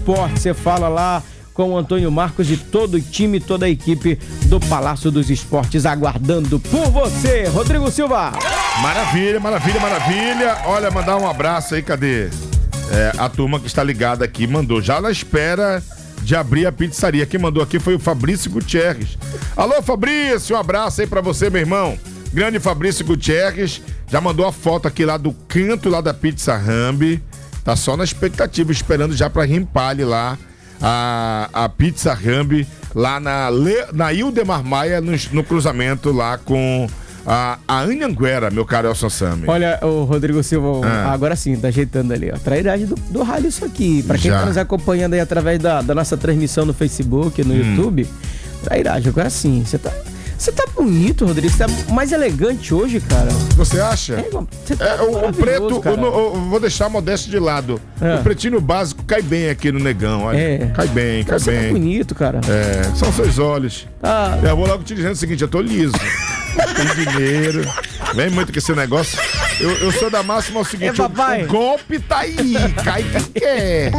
Esportes. Você fala lá com o Antônio Marcos e todo o time, toda a equipe do Palácio dos Esportes aguardando por você. Rodrigo Silva. Maravilha, maravilha, maravilha. Olha, mandar um abraço aí, cadê? A turma que está ligada aqui mandou, já na espera de abrir a pizzaria. Quem mandou aqui foi o Fabrício Gutierrez. Alô, Fabrício, um abraço aí pra você, meu irmão. Grande Fabrício Gutierrez, já mandou a foto aqui lá do canto lá da Pizza Rambi. Tá só na expectativa, esperando já pra rimpar ali lá a Pizza Rambi, lá na Ildemar Maia, no cruzamento lá com a Anhanguera, meu caro Elson Sami. Olha, o Rodrigo Silva, agora sim, tá ajeitando ali, ó. Trairagem do rádio isso aqui. Pra quem tá nos acompanhando aí através da nossa transmissão no Facebook, no YouTube, trairagem, agora sim, você tá bonito, Rodrigo. Você tá mais elegante hoje, cara. Você acha? O preto, vou deixar a modéstia de lado. O pretinho básico cai bem aqui no negão, olha. Cai bem. Você tá bonito, cara. São seus olhos. Eu vou logo te dizendo o seguinte, eu tô liso. Tem dinheiro. Vem muito com esse negócio. Eu sou da máxima o seguinte, o golpe tá aí, cai quem quer.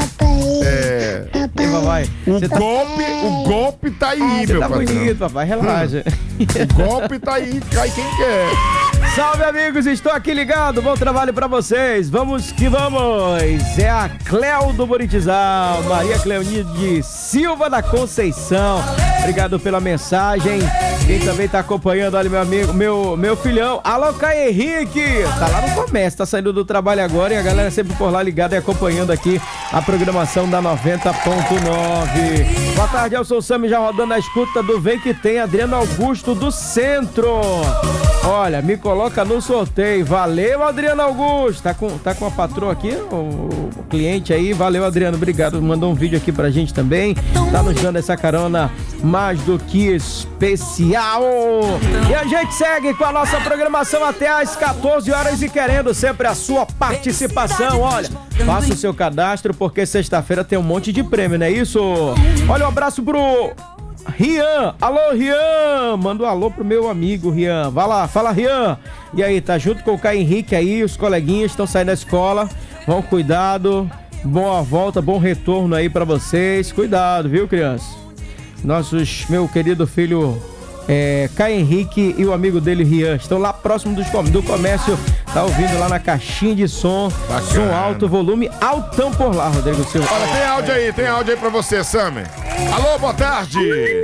Papai. O golpe tá aí, meu patrão. Você tá bonito, papai, relaxa. O golpe tá aí, cai quem quer. Salve, amigos, estou aqui ligado, bom trabalho pra vocês, vamos que vamos. É a Cléo do Buritizal, Maria Cleonide Silva da Conceição, obrigado pela mensagem. Quem também tá acompanhando, olha, meu amigo, meu filhão, alô, Caio Henrique, tá lá no comércio, tá saindo do trabalho agora e a galera sempre por lá ligada e acompanhando aqui a programação da 90.9. Boa tarde, Elson Sami, já rodando a escuta do Vem Que Tem, Adriano Augusto do Centro. Olha, me coloca no sorteio. Valeu, Adriano Augusto. Tá com a patroa aqui, o cliente aí. Valeu, Adriano. Obrigado. Mandou um vídeo aqui pra gente também. Tá nos dando essa carona mais do que especial. E a gente segue com a nossa programação até às 14 horas e querendo sempre a sua participação. Olha, faça o seu cadastro porque sexta-feira tem um monte de prêmio, não é isso? Olha, um abraço pro Rian, alô Rian, manda um alô pro meu amigo Rian, vai lá, fala Rian. E aí, tá junto com o Caio Henrique aí, os coleguinhas estão saindo da escola, vão cuidado, boa volta, bom retorno aí pra vocês, cuidado, viu, criança? Meu querido filho Caio Henrique e o amigo dele Rian estão lá próximo do comércio, tá ouvindo lá na caixinha de som. Bacana. Som alto, volume altão por lá, Rodrigo Silva. Olha, tem áudio aí pra você, Sami. Alô, boa tarde.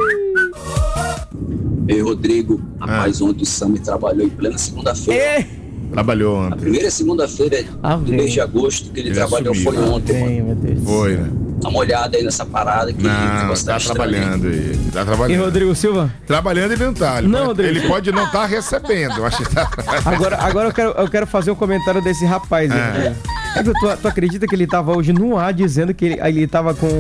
Ei, Rodrigo, rapaz, ontem o Sami trabalhou em plena segunda-feira. Trabalhou ontem. A primeira segunda-feira do mês de agosto que ele trabalhou foi ontem, mano. Foi, né? Dá uma olhada aí nessa parada que tá trabalhando aí. Tá trabalhando. E Rodrigo Silva? Trabalhando ele não tá. Ele pode não estar recebendo. Acho que tá... Agora eu quero fazer um comentário desse rapaz aí. Tu acredita que ele tava hoje no ar dizendo que ele tava com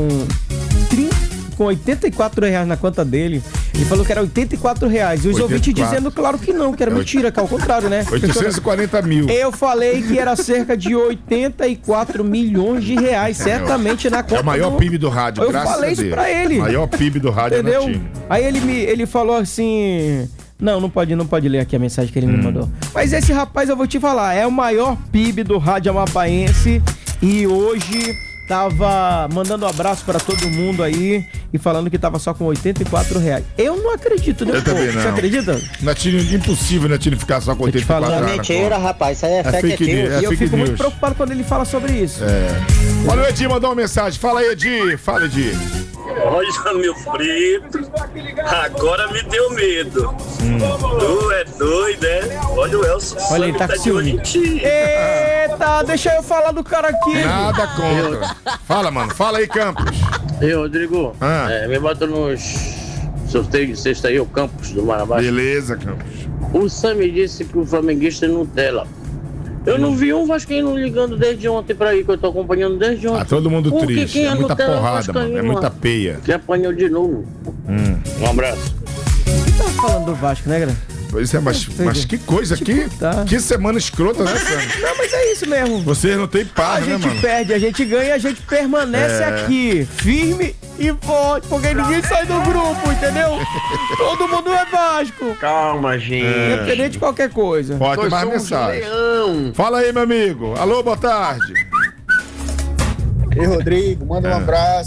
R$84 na conta dele. Ele falou que era R$84. E os ouvintes dizendo, claro que não, que era mentira, que é o contrário, né? 840 mil. Eu falei que era cerca de 84 milhões de reais, certamente na conta. É o maior PIB do rádio, graças a Deus. Eu falei isso pra ele. O maior PIB do rádio, entendeu? É Aí ele falou assim... Não pode ler aqui a mensagem que ele me mandou. Mas esse rapaz, eu vou te falar, é o maior PIB do rádio amapaense e hoje tava mandando um abraço pra todo mundo aí e falando que tava só com R$84. Eu não acredito, né? Eu também não. Você acredita? Natinho, impossível, Natinho, ficar só com R$84. É mentira, rapaz, isso aí é fake news. E eu fico muito preocupado quando ele fala sobre isso. Olha, o Edir mandou uma mensagem. Fala aí, Edir. Fala, Edir. Olha, meu frito, agora me deu medo. Tu é doido, né? Olha o Elson. Olha, ele tá com ciúme. Eita, deixa eu falar do cara aqui. Nada contra. Fala, mano. Fala aí, Campos. Ei, Rodrigo, me bota nos sorteios de sexta aí, o Campos do Marabá. Beleza, Campos. O Sami disse que o flamenguista é Nutella. Eu não vi um vascaíno ligando desde ontem pra aí, que eu tô acompanhando desde ontem. Todo mundo triste. É muita porrada, mano. É muita peia. Que apanhou de novo. Um abraço. O que tá falando do Vasco, né, Gra? Pois é, mas que coisa, que semana escrota, né, Sami? Não, mas é isso mesmo. Vocês não tem paz, né, mano? A gente perde, a gente ganha, a gente permanece aqui, firme e forte, porque ninguém sai do grupo, entendeu? Todo mundo é Vasco. Calma, gente. Independente de qualquer coisa. Pode ter mais mensagem. Fala aí, meu amigo. Alô, boa tarde. Ei, Rodrigo, manda um abraço